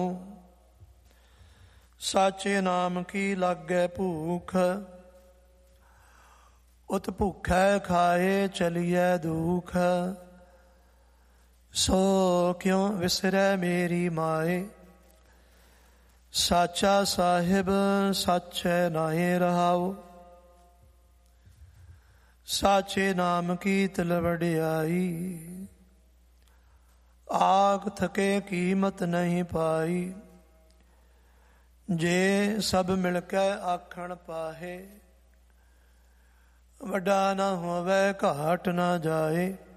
ਸਾਚੇ ਨਾਮ ਕੀ ਲਾਗੈ ਭੂਖ, ਉਤ ਭੁਖੈ ਖਾਏ ਚਲੀਐ ਦੁਖ। ਸੋ ਕਿਉ ਵਿਸਰੈ ਮੇਰੀ ਮਾਏ, ਸਾਚਾ ਸਾਹਿਬ ਸਾਚੈ ਨਾਹੀ ਰਹਾਉ। ਸਾਚੇ ਨਾਮ ਕੀ ਤਿਲ ਵਡਿਆਈ, ਆਖ ਥਕੇ ਕੀਮਤ ਨਹੀਂ ਪਾਈ। ਜੇ ਸਭ ਮਿਲ ਕੇ ਆਖਣ ਪਾਹੇ, ਵੱਡਾ ਨਾ ਹੋਵੇ ਘਾਟ ਨਾ ਜਾਏ।